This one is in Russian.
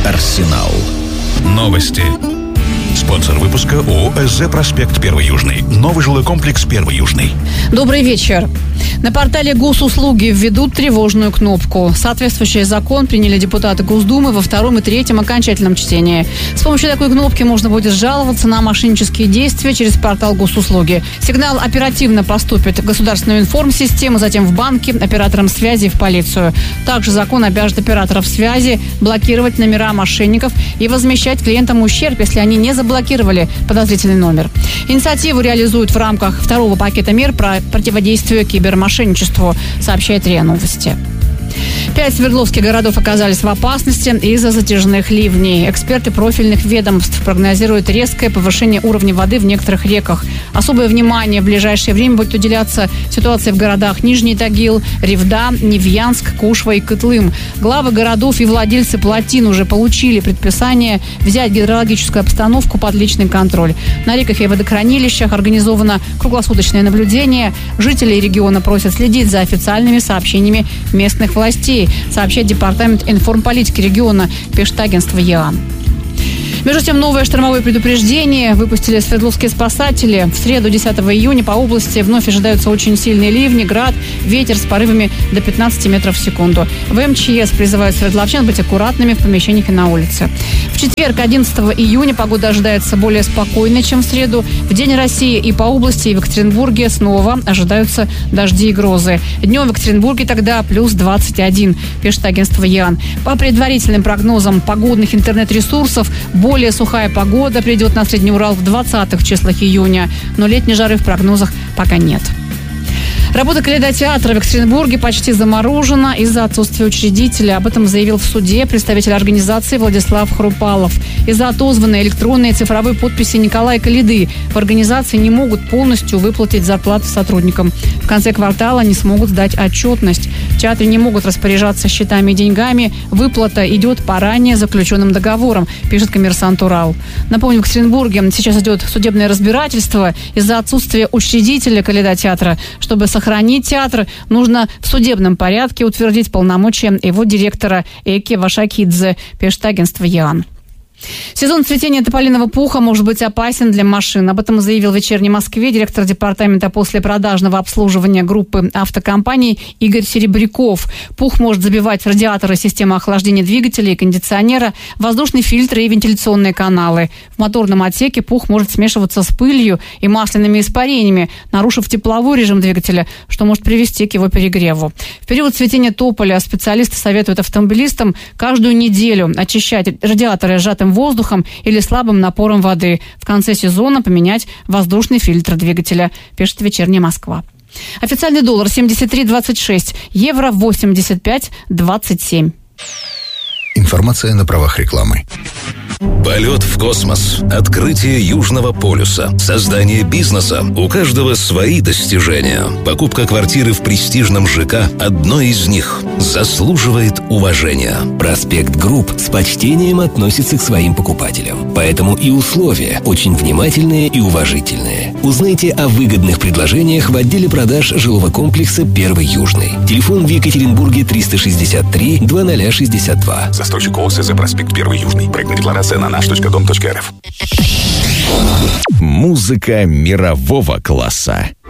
Арсенал. Новости. Спонсор выпуска ООО «СЗ Проспект 1 Южный». Новый жилой комплекс 1 Южный. Добрый вечер. На портале госуслуги введут тревожную кнопку. Соответствующий закон приняли депутаты Госдумы во втором и третьем окончательном чтении. С помощью такой кнопки можно будет жаловаться на мошеннические действия через портал госуслуги. Сигнал оперативно поступит в государственную информсистему, затем в банки, операторам связи и в полицию. Также закон обяжет операторов связи блокировать номера мошенников и возмещать клиентам ущерб, если они не заблокировали подозрительный номер. Инициативу реализуют в рамках второго пакета мер по противодействию кибермошенничеству, сообщает РИА Новости. 5 свердловских городов оказались в опасности из-за затяжных ливней. Эксперты профильных ведомств прогнозируют резкое повышение уровня воды в некоторых реках. Особое внимание в ближайшее время будет уделяться ситуации в городах Нижний Тагил, Ревда, Невьянск, Кушва и Кытлым. Главы городов и владельцы плотин уже получили предписание взять гидрологическую обстановку под личный контроль. На реках и водохранилищах организовано круглосуточное наблюдение. Жители региона просят следить за официальными сообщениями местных властей, сообщает Департамент информполитики региона, пишет агентство ЕАН. Между тем, новое штормовое предупреждение выпустили свердловские спасатели. В среду, 10 июня, по области вновь ожидаются очень сильные ливни, град, ветер с порывами до 15 метров в секунду. В МЧС призывают свердловчан быть аккуратными в помещениях и на улице. В четверг, 11 июня, погода ожидается более спокойной, чем в среду. В День России и по области, и в Екатеринбурге снова ожидаются дожди и грозы. Днем в Екатеринбурге тогда плюс 21, пишет агентство ЕАН. По предварительным прогнозам погодных интернет-ресурсов, более сухая погода придет на Средний Урал в 20-х числах июня, но летней жары в прогнозах пока нет. Работа калейдотеатра в Екатеринбурге почти заморожена из-за отсутствия учредителя. Об этом заявил в суде представитель организации Владислав Хрупалов. Из-за отозванной электронной и цифровой подписи Николая Калиды в организации не могут полностью выплатить зарплаты сотрудникам. В конце квартала они смогут сдать отчетность. В театре не могут распоряжаться счетами и деньгами. Выплата идет по ранее заключенным договорам, пишет «Коммерсант Урал». Напомню, в Екатеринбурге сейчас идет судебное разбирательство из-за отсутствия учредителя калейдотеатра. Чтобы сохранить театр, нужно в судебном порядке утвердить полномочия его директора Эки Вашакидзе, пишет агентство ЕАН. Сезон цветения тополиного пуха может быть опасен для машин. Об этом заявил в «Вечерней Москве» директор департамента послепродажного обслуживания группы автокомпаний Игорь Серебряков. Пух может забивать радиаторы системы охлаждения двигателя и кондиционера, воздушные фильтры и вентиляционные каналы. В моторном отсеке пух может смешиваться с пылью и масляными испарениями, нарушив тепловой режим двигателя, что может привести к его перегреву. В период цветения тополя специалисты советуют автомобилистам каждую неделю очищать радиаторы сжатым воздухом или слабым напором воды. В конце сезона поменять воздушный фильтр двигателя, пишет «Вечерняя Москва». Официальный доллар 73.26, евро 85.27. Информация на правах рекламы. Полет в космос, открытие Южного полюса, создание бизнеса. У каждого свои достижения. Покупка квартиры в престижном ЖК – одно из них. Заслуживает уважения. Проспект Групп с почтением относится к своим покупателям. Поэтому и условия очень внимательные и уважительные. Узнайте о выгодных предложениях в отделе продаж жилого комплекса «1 Южный». Телефон в Екатеринбурге 363 2062. Застройщик ООО «СЗ Проспект 1 Южный». Проектная декларация на наш.дом.рф. Музыка мирового класса.